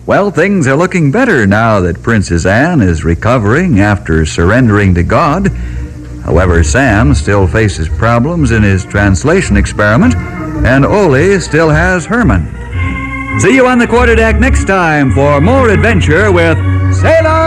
Well, things are looking better now that Princess Anne is recovering after surrendering to God. However, Sam still faces problems in his translation experiment, and Ole still has Herman. See you on the quarterdeck next time for more adventure with Sailor